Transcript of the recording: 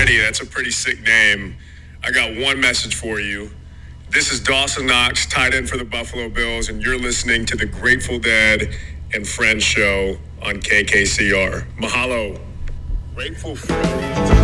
Freddy, that's a pretty sick name. I got one message for you. This is Dawson Knox, tight end for the Buffalo Bills, and you're listening to the Grateful Dead and Friends show on KKCR. Mahalo. Grateful Freddy.